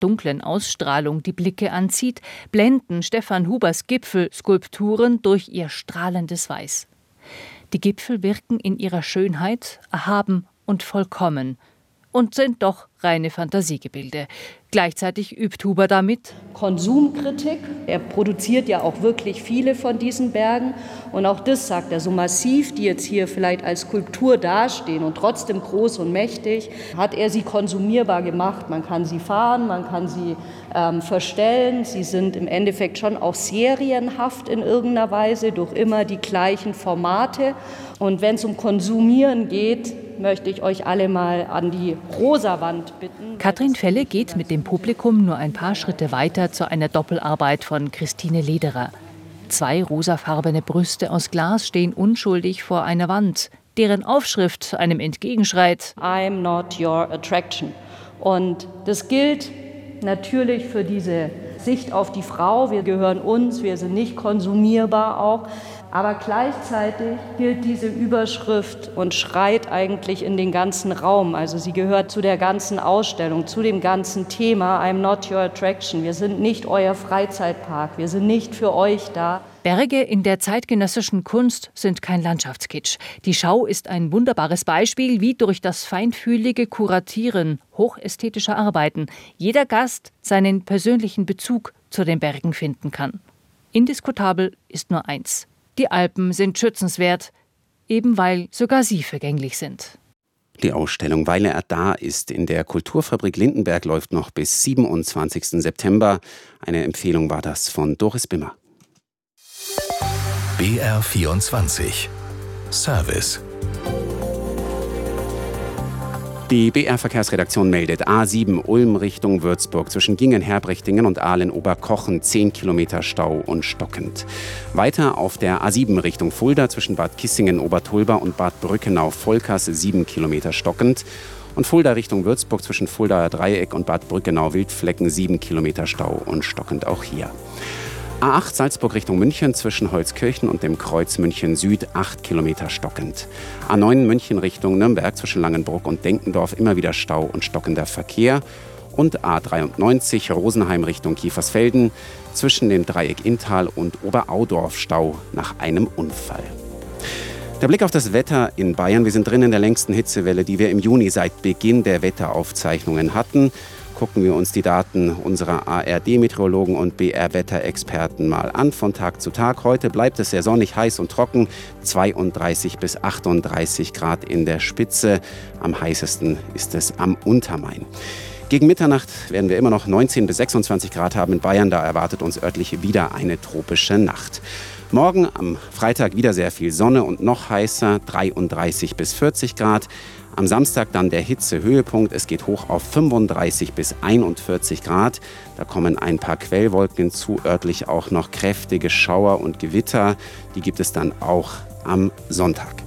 dunklen Ausstrahlung die Blicke anzieht, blenden Stefan Hubers Gipfelskulpturen durch ihr strahlendes Weiß. Die Gipfel wirken in ihrer Schönheit erhaben und vollkommen und sind doch reine Fantasiegebilde. Gleichzeitig übt Huber damit Konsumkritik. Er produziert ja auch wirklich viele von diesen Bergen. Und auch das sagt er, so massiv, die jetzt hier vielleicht als Skulptur dastehen und trotzdem groß und mächtig, hat er sie konsumierbar gemacht. Man kann sie fahren, man kann sie verstellen. Sie sind im Endeffekt schon auch serienhaft in irgendeiner Weise durch immer die gleichen Formate. Und wenn es um Konsumieren geht, möchte ich euch alle mal an die rosa Wand bitten. Katrin Felle geht mit dem Publikum nur ein paar Schritte weiter zu einer Doppelarbeit von Christine Lederer. 2 rosafarbene Brüste aus Glas stehen unschuldig vor einer Wand, deren Aufschrift einem entgegenschreit: I'm not your attraction. Und das gilt natürlich für diese Sicht auf die Frau. Wir gehören uns, wir sind nicht konsumierbar auch. Aber gleichzeitig gilt diese Überschrift und schreit eigentlich in den ganzen Raum. Also sie gehört zu der ganzen Ausstellung, zu dem ganzen Thema I'm not your attraction. Wir sind nicht euer Freizeitpark, wir sind nicht für euch da. Berge in der zeitgenössischen Kunst sind kein Landschaftskitsch. Die Schau ist ein wunderbares Beispiel, wie durch das feinfühlige Kuratieren hochästhetischer Arbeiten jeder Gast seinen persönlichen Bezug zu den Bergen finden kann. Indiskutabel ist nur eins: die Alpen sind schützenswert, eben weil sogar sie vergänglich sind. Die Ausstellung Weil er da ist in der Kulturfabrik Lindenberg läuft noch bis 27. September. Eine Empfehlung war das von Doris Bimmer. BR24 Service. Die BR-Verkehrsredaktion meldet: A7 Ulm Richtung Würzburg zwischen Gingen-Herbrechtingen und Ahlen-Oberkochen 10 Kilometer Stau und stockend. Weiter auf der A7 Richtung Fulda zwischen Bad Kissingen-Obertulba und Bad Brückenau-Volkers 7 Kilometer stockend. Und Fulda Richtung Würzburg zwischen Fuldaer Dreieck und Bad Brückenau-Wildflecken 7 Kilometer Stau und stockend auch hier. A8 Salzburg Richtung München zwischen Holzkirchen und dem Kreuz München Süd 8 Kilometer stockend. A9 München Richtung Nürnberg zwischen Langenbruck und Denkendorf immer wieder Stau und stockender Verkehr. Und A93 Rosenheim Richtung Kiefersfelden zwischen dem Dreieck Inntal und Oberaudorf Stau nach einem Unfall. Der Blick auf das Wetter in Bayern. Wir sind drin in der längsten Hitzewelle, die wir im Juni seit Beginn der Wetteraufzeichnungen hatten. Gucken wir uns die Daten unserer ARD-Meteorologen und BR-Wetterexperten mal an von Tag zu Tag. Heute bleibt es sehr sonnig, heiß und trocken. 32 bis 38 Grad in der Spitze. Am heißesten ist es am Untermain. Gegen Mitternacht werden wir immer noch 19 bis 26 Grad haben in Bayern. Da erwartet uns örtlich wieder eine tropische Nacht. Morgen am Freitag wieder sehr viel Sonne und noch heißer, 33 bis 40 Grad. Am Samstag dann der Hitzehöhepunkt. Es geht hoch auf 35 bis 41 Grad. Da kommen ein paar Quellwolken hinzu, örtlich auch noch kräftige Schauer und Gewitter. Die gibt es dann auch am Sonntag.